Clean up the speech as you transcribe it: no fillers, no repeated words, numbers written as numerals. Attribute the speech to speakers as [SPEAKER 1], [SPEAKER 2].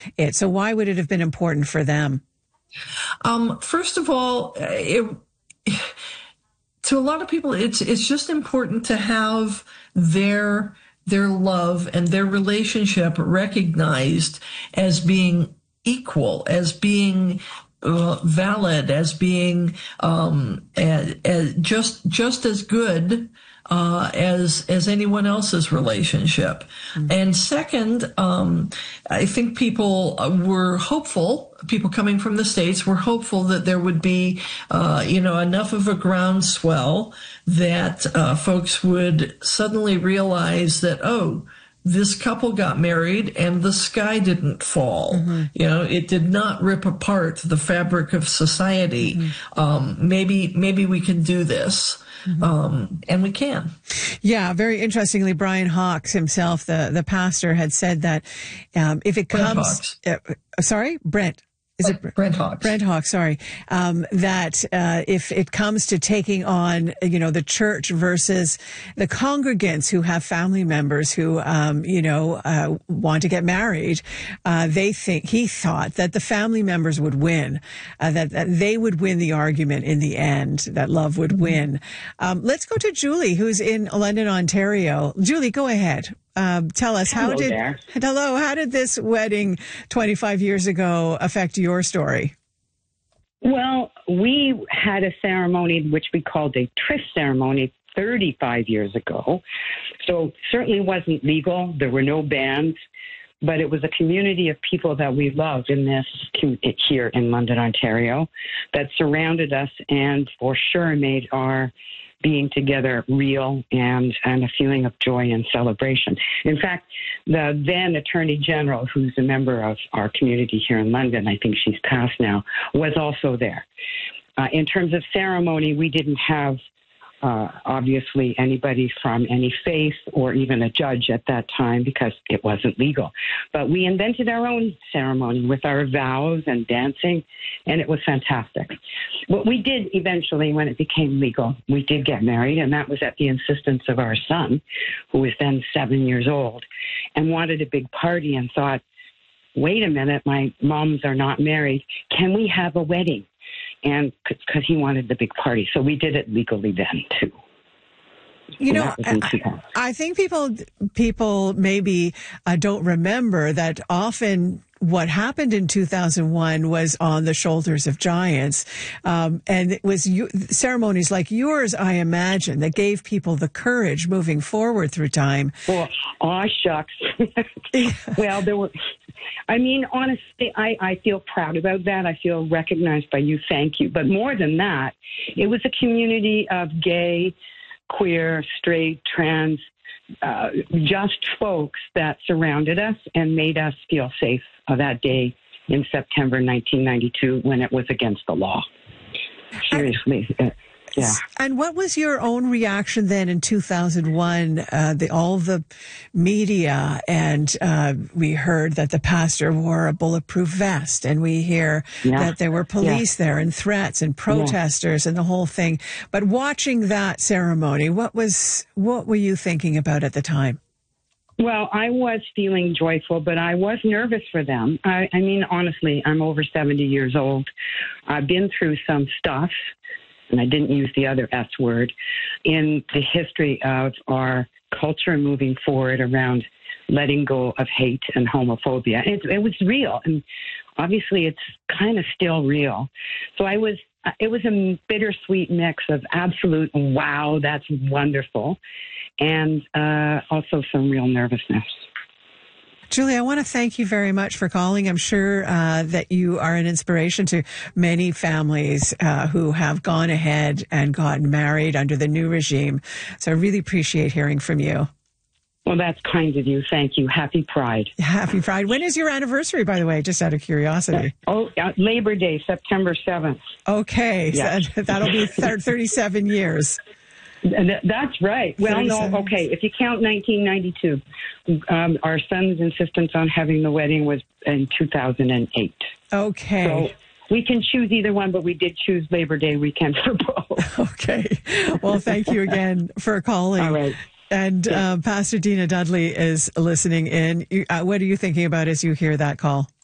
[SPEAKER 1] it. So why would it have been important for them?
[SPEAKER 2] First of all, to a lot of people, it's just important to have their love and their relationship recognized as being equal, as being valid, as being just as good as anyone else's relationship. Mm-hmm. And second, I think people were hopeful. People coming from the States were hopeful that there would be, enough of a groundswell that folks would suddenly realize that, oh, this couple got married and the sky didn't fall. Mm-hmm. It did not rip apart the fabric of society. Mm-hmm. Maybe we can do this. Mm-hmm. And we can.
[SPEAKER 1] Yeah, very interestingly, Brian Hawks himself, the pastor, had said that if it comes... Brent. Is it
[SPEAKER 2] Brent Hawks?
[SPEAKER 1] Brent Hawks, sorry. That if it comes to taking on, the church versus the congregants who have family members who, want to get married, he thought that the family members would win, that they would win the argument in the end, that love would win. Let's go to Julie, who's in London, Ontario. Julie, go ahead. Tell us, how did this wedding 25 years ago affect your story?
[SPEAKER 3] Well, we had a ceremony which we called a tryst ceremony 35 years ago. So certainly wasn't legal. There were no bands, but it was a community of people that we love here in London, Ontario, that surrounded us and for sure made our being together real and a feeling of joy and celebration. In fact, the then Attorney General, who's a member of our community here in London, I think she's passed now, was also there. In terms of ceremony, we didn't have obviously anybody from any faith or even a judge at that time because it wasn't legal. But we invented our own ceremony with our vows and dancing, and it was fantastic. What we did eventually, when it became legal, we did get married, and that was at the insistence of our son, who was then 7 years old, and wanted a big party and thought, wait a minute, my moms are not married. Can we have a wedding? And because he wanted the big party. So we did it legally then, too.
[SPEAKER 1] I think people maybe don't remember that often what happened in 2001 was on the shoulders of giants. And it was ceremonies like yours, I imagine, that gave people the courage moving forward through time.
[SPEAKER 3] Well, shucks. Well, there were... honestly, I feel proud about that. I feel recognized by you. Thank you. But more than that, it was a community of gay, queer, straight, trans, just folks that surrounded us and made us feel safe that day in September 1992 when it was against the law. Seriously. Yeah.
[SPEAKER 1] And what was your own reaction then in 2001? All the media, and we heard that the pastor wore a bulletproof vest, and we hear that there were police there and threats and protesters and the whole thing. But watching that ceremony, what were you thinking about at the time?
[SPEAKER 3] Well, I was feeling joyful, but I was nervous for them. Honestly, I'm over 70 years old. I've been through some stuff, and I didn't use the other S word, in the history of our culture moving forward around letting go of hate and homophobia. It was real, and obviously it's kind of still real. So it was a bittersweet mix of absolute, wow, that's wonderful, and also some real nervousness.
[SPEAKER 1] Julie, I want to thank you very much for calling. I'm sure that you are an inspiration to many families who have gone ahead and gotten married under the new regime. So I really appreciate hearing from you.
[SPEAKER 3] Well, that's kind of you. Thank you. Happy Pride.
[SPEAKER 1] Happy Pride. When is your anniversary, by the way, just out of curiosity?
[SPEAKER 3] Labor Day, September 7th.
[SPEAKER 1] Okay. Yes. So that'll be 37 years.
[SPEAKER 3] That's right. Well, no, okay. If you count 1992, our son's insistence on having the wedding was in 2008.
[SPEAKER 1] Okay.
[SPEAKER 3] So we can choose either one, but we did choose Labor Day weekend for both.
[SPEAKER 1] Okay. Well, thank you again for calling.
[SPEAKER 3] All right.
[SPEAKER 1] And Pastor Dina Dudley is listening in. What are you thinking about as you hear that call?